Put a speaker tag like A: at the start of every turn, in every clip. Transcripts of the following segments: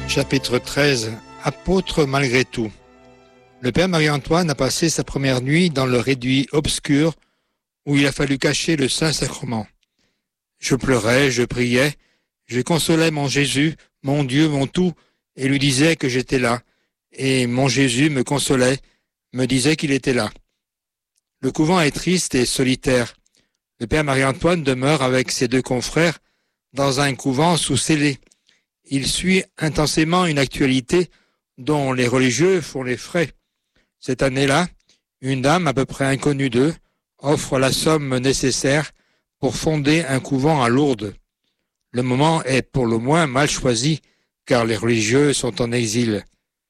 A: Chapitre 13. Apôtre malgré tout. Le père Marie-Antoine a passé sa première nuit dans le réduit obscur où il a fallu cacher le Saint-Sacrement. Je pleurais, je priais, je consolais mon Jésus, mon Dieu, mon tout, et lui disais que j'étais là. Et mon Jésus me consolait, me disait qu'il était là. Le couvent est triste et solitaire. Le père Marie-Antoine demeure avec ses deux confrères dans un couvent sous scellé. Il suit intensément une actualité dont les religieux font les frais. Cette année-là, une dame à peu près inconnue d'eux offre la somme nécessaire pour fonder un couvent à Lourdes. Le moment est pour le moins mal choisi, car les religieux sont en exil.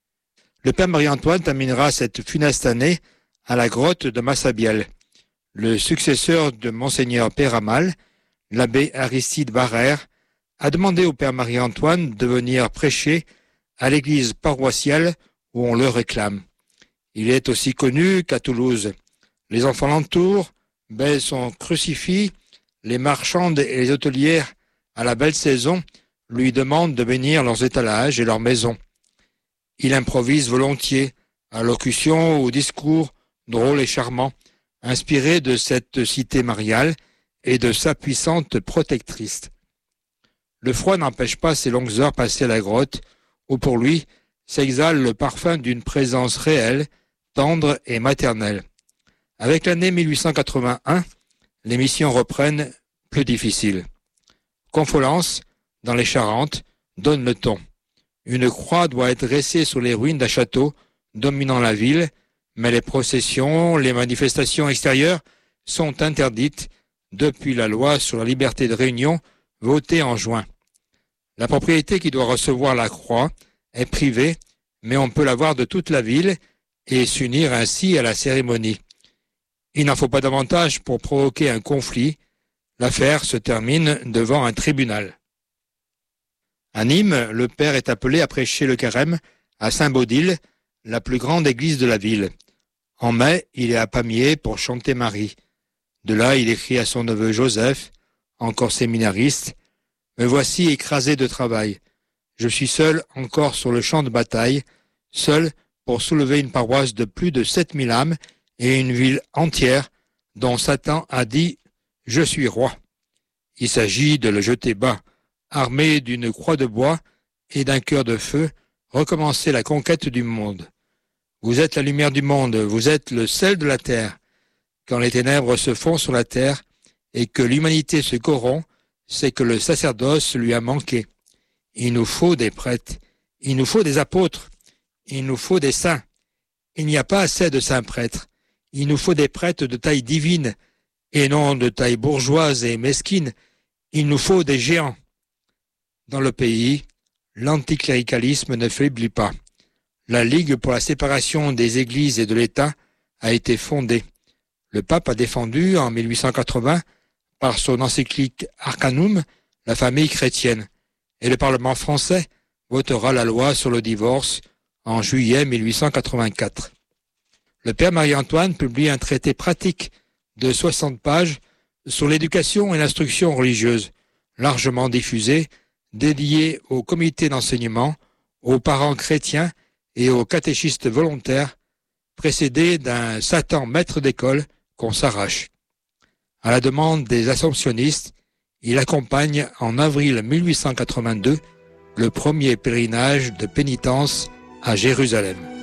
A: Le père Marie-Antoine terminera cette funeste année à la grotte de Massabielle. Le successeur de Monseigneur Péramal, l'abbé Aristide Barrère, a demandé au père Marie-Antoine de venir prêcher à l'église paroissiale où on le réclame. Il est aussi connu qu'à Toulouse. Les enfants l'entourent, baisent son crucifix, les marchandes et les hôtelières, à la belle saison, lui demandent de bénir leurs étalages et leurs maisons. Il improvise volontiers, allocutions ou discours drôles et charmants, inspirés de cette cité mariale et de sa puissante protectrice. Le froid n'empêche pas ces longues heures passées à la grotte, où pour lui s'exhale le parfum d'une présence réelle, tendre et maternelle. Avec l'année 1881, les missions reprennent plus difficiles. Confolens, dans les Charentes, donne le ton. Une croix doit être dressée sur les ruines d'un château dominant la ville, mais les processions, les manifestations extérieures sont interdites depuis la loi sur la liberté de réunion votée en juin. La propriété qui doit recevoir la croix est privée, mais on peut l'avoir de toute la ville et s'unir ainsi à la cérémonie. Il n'en faut pas davantage pour provoquer un conflit. L'affaire se termine devant un tribunal. À Nîmes, le père est appelé à prêcher le carême à Saint-Baudile, la plus grande église de la ville. En mai, il est à Pamiers pour chanter Marie. De là, il écrit à son neveu Joseph, encore séminariste, « Me voici écrasé de travail. Je suis seul encore sur le champ de bataille, seul pour soulever une paroisse de plus de 7000 âmes et une ville entière dont Satan a dit « Je suis roi ». Il s'agit de le jeter bas, armé d'une croix de bois et d'un cœur de feu, recommencer la conquête du monde. Vous êtes la lumière du monde, vous êtes le sel de la terre. Quand les ténèbres se font sur la terre et que l'humanité se corrompt, c'est que le sacerdoce lui a manqué. Il nous faut des prêtres, il nous faut des apôtres, il nous faut des saints. Il n'y a pas assez de saints prêtres. Il nous faut des prêtres de taille divine et non de taille bourgeoise et mesquine. Il nous faut des géants. Dans le pays, l'anticléricalisme ne faiblit pas. La Ligue pour la séparation des églises et de l'État a été fondée. Le pape a défendu en 1880, par son encyclique Arcanum, la famille chrétienne. Et le Parlement français votera la loi sur le divorce en juillet 1884. Le père Marie-Antoine publie un traité pratique de 60 pages sur l'éducation et l'instruction religieuse, largement diffusé, dédié au comité d'enseignement, aux parents chrétiens et aux catéchistes volontaires, précédé d'un Satan maître d'école qu'on s'arrache. À la demande des assomptionnistes, il accompagne en avril 1882 le premier pèlerinage de pénitence à Jérusalem.